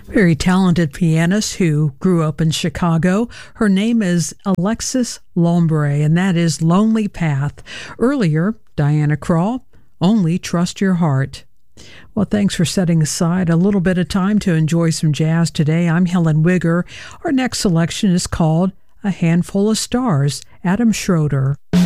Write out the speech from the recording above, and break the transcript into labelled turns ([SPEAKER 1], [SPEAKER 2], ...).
[SPEAKER 1] Very talented pianist who grew up in Chicago. Her name is Alexis Lombre, and that is Lonely Path. Earlier, Diana Krall, Only Trust Your Heart. Well, thanks for setting aside a little bit of time to enjoy some jazz today. I'm Helen Wigger. Our next selection is called A Handful of Stars, Adam Schroeder.